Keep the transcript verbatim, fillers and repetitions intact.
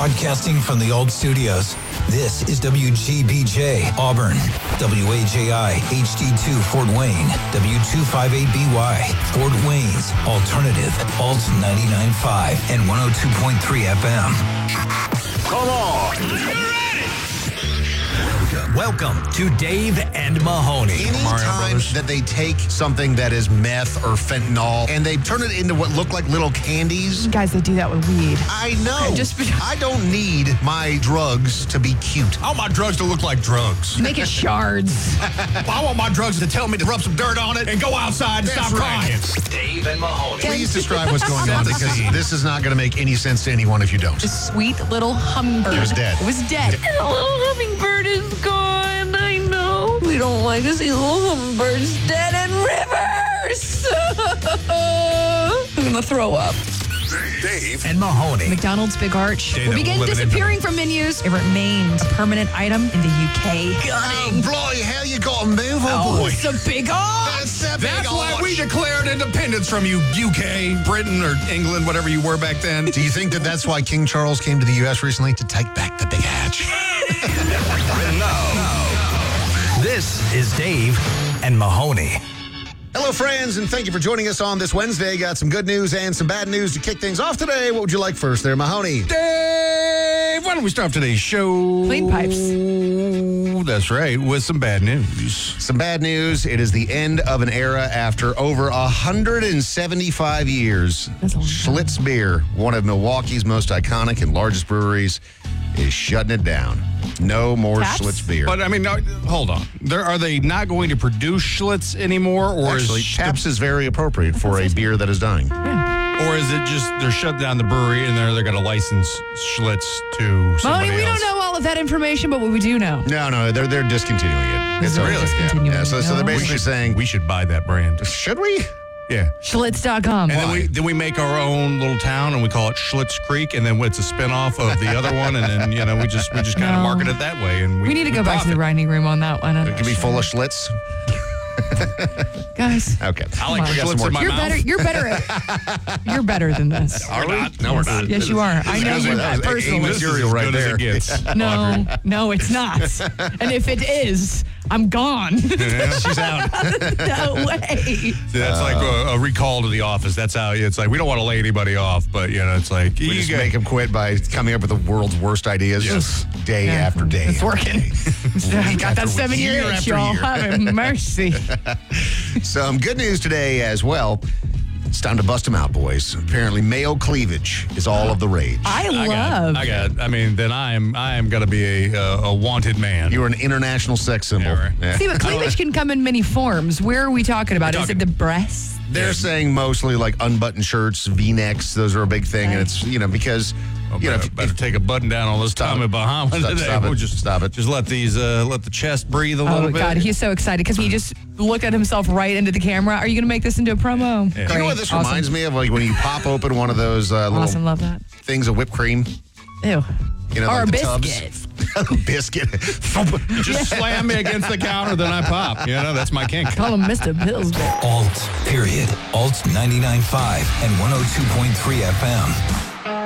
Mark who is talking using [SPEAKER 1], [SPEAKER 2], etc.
[SPEAKER 1] Broadcasting from the old studios, this is W G B J, Auburn, W A J I, H D two, Fort Wayne, W two fifty-eight B Y, Fort Wayne's Alternative, Alt ninety-nine point five and one oh two point three F M.
[SPEAKER 2] Come on.
[SPEAKER 3] Welcome to Dave and Mahoney.
[SPEAKER 4] Anytime that they take something that is meth or fentanyl and they turn it into what look like little candies.
[SPEAKER 5] Guys, they do that with weed.
[SPEAKER 4] I know.
[SPEAKER 5] I just-
[SPEAKER 4] I don't need my drugs to be cute.
[SPEAKER 2] I want my drugs to look like drugs.
[SPEAKER 5] Make it shards.
[SPEAKER 2] I want my drugs to tell me to rub some dirt on it and go outside and
[SPEAKER 4] That's
[SPEAKER 2] stop
[SPEAKER 4] right.
[SPEAKER 2] crying.
[SPEAKER 3] Dave and Mahoney.
[SPEAKER 4] Please describe what's going on because this is not going to make any sense to anyone if you don't.
[SPEAKER 5] The sweet little hummingbird.
[SPEAKER 4] It was dead.
[SPEAKER 5] It was dead.
[SPEAKER 6] The little hummingbird is gone. I know. We don't like to see little hummingbirds dead in rivers. I'm going to throw up.
[SPEAKER 3] Dave and Mahoney.
[SPEAKER 5] McDonald's Big Arch
[SPEAKER 2] Dave,
[SPEAKER 5] will begin
[SPEAKER 2] living in-
[SPEAKER 5] disappearing from menus. It remains a permanent item in the U K.
[SPEAKER 4] Oh, boy, how you got to move, oh,
[SPEAKER 5] Oh,
[SPEAKER 4] boy.
[SPEAKER 5] it's a big arch.
[SPEAKER 4] That's a big
[SPEAKER 2] That's why
[SPEAKER 4] arch.
[SPEAKER 2] we declared independence from you, U K, Britain, or England, whatever you were back then.
[SPEAKER 4] Do you think that that's why King Charles came to the U S recently? To take back the big hatch.
[SPEAKER 3] No. This is Dave and Mahoney.
[SPEAKER 4] Hello, friends, and thank you for joining us on this Wednesday. Got some good news and some bad news to kick things off today. What would you like first there, Mahoney?
[SPEAKER 2] Dave, why don't we start today's show?
[SPEAKER 5] Clean pipes.
[SPEAKER 2] That's right, with some bad news.
[SPEAKER 4] Some bad news. It is the end of an era after over one hundred seventy-five years.
[SPEAKER 5] That's a long time.
[SPEAKER 4] Schlitz Beer, one of Milwaukee's most iconic and largest breweries, is shutting it down. No more
[SPEAKER 5] Taps?
[SPEAKER 4] Schlitz Beer.
[SPEAKER 2] But, I mean, no, hold on. There, are they not going to produce Schlitz anymore? Or
[SPEAKER 4] Actually,
[SPEAKER 2] is
[SPEAKER 4] Taps is very appropriate for a beer that is dying.
[SPEAKER 2] Or is it just they're shut down the brewery and they're, they're going to license Schlitz to somebody
[SPEAKER 5] Mahoney, we
[SPEAKER 2] else?
[SPEAKER 5] don't know all of that information, but what we do know.
[SPEAKER 4] No, no, they're they're discontinuing it.
[SPEAKER 5] Is it
[SPEAKER 4] already-
[SPEAKER 5] discontinuing?
[SPEAKER 4] Yeah, so, so they're
[SPEAKER 5] No.
[SPEAKER 4] basically saying,
[SPEAKER 2] We should buy that brand.
[SPEAKER 4] should we?
[SPEAKER 2] Yeah.
[SPEAKER 5] Schlitz dot com.
[SPEAKER 2] And then we then we make our own little town and we call it Schlitz Creek, and then it's a spinoff of the other one, and then you know we just we just kind of
[SPEAKER 5] No.
[SPEAKER 2] market it that way. And we,
[SPEAKER 5] We need to go back to the writing room on that one.
[SPEAKER 4] It could be full of Schlitz.
[SPEAKER 5] Guys.
[SPEAKER 4] Okay.
[SPEAKER 2] I like
[SPEAKER 5] Come on.
[SPEAKER 2] Schlitz in my
[SPEAKER 5] You're
[SPEAKER 2] mouth.
[SPEAKER 5] better. You're better. At, you're better than this.
[SPEAKER 4] Are we? No, we're not.
[SPEAKER 5] Yes, you are. I know
[SPEAKER 4] That
[SPEAKER 5] you
[SPEAKER 4] was- that was
[SPEAKER 5] personally.
[SPEAKER 4] A
[SPEAKER 2] This is
[SPEAKER 4] material
[SPEAKER 2] as
[SPEAKER 4] right
[SPEAKER 2] good as
[SPEAKER 4] there.
[SPEAKER 2] it gets.
[SPEAKER 5] No, no, it's not. And if it is, I'm gone.
[SPEAKER 4] She's out.
[SPEAKER 5] No way.
[SPEAKER 2] See, that's like a, a recall to the office. That's how it's like. We don't want to lay anybody off, but you know, it's like
[SPEAKER 4] We
[SPEAKER 2] you
[SPEAKER 4] just
[SPEAKER 2] get-
[SPEAKER 4] make them quit by coming up with the world's worst ideas.
[SPEAKER 2] Yes.
[SPEAKER 4] Day
[SPEAKER 5] Yeah,
[SPEAKER 4] after day.
[SPEAKER 5] It's working. Got that
[SPEAKER 4] after
[SPEAKER 5] seven
[SPEAKER 4] year
[SPEAKER 5] year itch,
[SPEAKER 4] after
[SPEAKER 5] y'all.
[SPEAKER 4] year.
[SPEAKER 5] Have mercy.
[SPEAKER 4] Some good news today as well. It's time to bust them out, boys. Apparently, male cleavage is all of the rage.
[SPEAKER 5] I
[SPEAKER 2] I
[SPEAKER 5] love.
[SPEAKER 2] got, I got. I mean, then I am. I am going to be a uh, a wanted man.
[SPEAKER 4] You are an international sex symbol.
[SPEAKER 2] Yeah, right.
[SPEAKER 4] Yeah.
[SPEAKER 5] See, but cleavage can come in many forms. Where are we talking about?
[SPEAKER 2] We're
[SPEAKER 5] Is it
[SPEAKER 2] talking-
[SPEAKER 5] the breasts?
[SPEAKER 4] They're saying mostly like unbuttoned shirts, V-necks. Those are a big thing, and it's you know because
[SPEAKER 2] Oh,
[SPEAKER 4] you know
[SPEAKER 2] better,
[SPEAKER 4] if-
[SPEAKER 2] better take a button down on this Tommy Bahama
[SPEAKER 4] Stop-
[SPEAKER 2] today.
[SPEAKER 4] stop it.
[SPEAKER 2] We'll just
[SPEAKER 4] Stop it.
[SPEAKER 2] Just let these uh, let the chest breathe a
[SPEAKER 5] Oh,
[SPEAKER 2] little bit.
[SPEAKER 5] God. He's so excited because he just looked at himself right into the camera. Are you going to make this into a promo?
[SPEAKER 2] Yeah.
[SPEAKER 4] Do you know what this reminds me of? Like when you pop open one of those uh, little
[SPEAKER 5] Awesome. Love that.
[SPEAKER 4] things of whipped cream.
[SPEAKER 5] Ew.
[SPEAKER 4] You know,
[SPEAKER 5] Or
[SPEAKER 4] like
[SPEAKER 5] a
[SPEAKER 4] the tubs.
[SPEAKER 5] biscuit.
[SPEAKER 4] Biscuit.
[SPEAKER 2] Just slam me against the counter, then I pop. You know, that's my kink.
[SPEAKER 5] Call him Mister Pillsbury.
[SPEAKER 1] Alt, period. Alt ninety-nine point five and one oh two point three F M.